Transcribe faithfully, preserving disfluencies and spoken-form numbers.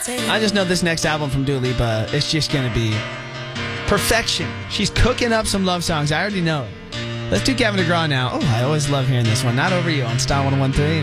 I just know this next album from Dua Lipa, it's just going to be perfection. She's cooking up some love songs. I already know it. Let's do Kevin DeGraw now. Oh, I always love hearing this one. Not Over You on Style one oh one three.